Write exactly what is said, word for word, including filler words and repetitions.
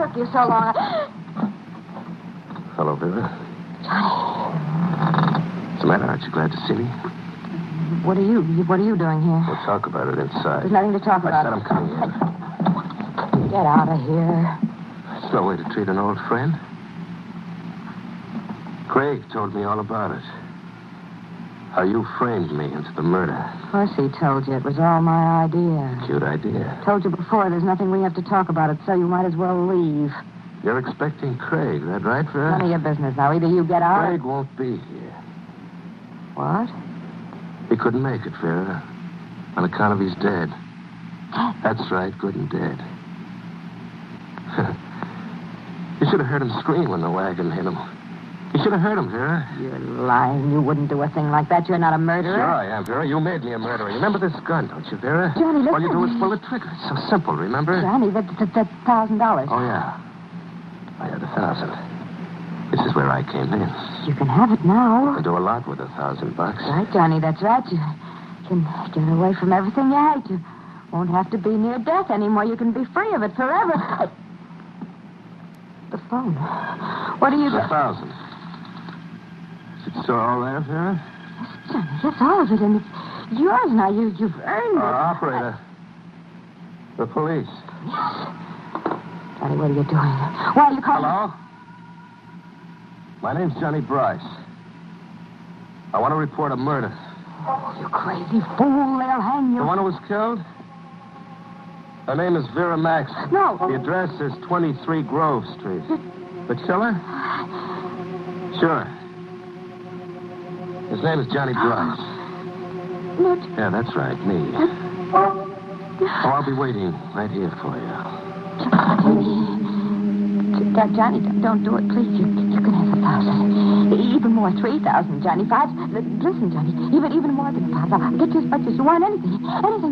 took you so long. Hello, Vera. Johnny. What's the matter? Aren't you glad to see me? What are you, what are you doing here? We'll talk about it inside. There's nothing to talk I about. said I'm coming in. Get out of here. It's no way to treat an old friend. Craig told me all about it. How you framed me into the murder. Of course he told you. It was all my idea. Cute idea. Told you before, there's nothing we have to talk about it, so you might as well leave. You're expecting Craig, that right, Vera? None of your business now. Either you get out... Craig won't be here. What? He couldn't make it, Vera. On account of he's dead. That's right, good and dead. You should have heard him scream when the wagon hit him. You should have heard him, Vera. You're lying. You wouldn't do a thing like that. You're not a murderer. Sure I am, Vera. You made me a murderer. Remember this gun, don't you, Vera? Johnny, listen. All you do is pull the trigger. It's so simple, remember? Johnny, that, that, that thousand dollars. Oh, yeah. I had a thousand. This is where I came in. You can have it now. I can do a lot with a thousand bucks. Right, Johnny, that's right. You can get away from everything you hate. You won't have to be near death anymore. You can be free of it forever. The phone. What are you... A thousand. Is it so all there, Vera? Yes, Johnny, yes, all of it, and it's yours now. You, you've earned it. Uh, operator. The police. Yes. Johnny, what are you doing? Why are you calling... Hello? My name's Johnny Bryce. I want to report a murder. Oh, you crazy fool. They'll hang you. The one who was killed? Her name is Vera Max. No. The address is twenty-three Grove Street. The killer? Sure. His name is Johnny Bryce. No. Yeah, that's right, me. Oh, I'll be waiting right here for you. Johnny. Johnny, don't do it, please. You, you can have a thousand. Even more, three thousand, Johnny. Five. Listen, Johnny, even even more than five. I'll get you as much as you want. Anything. Anything.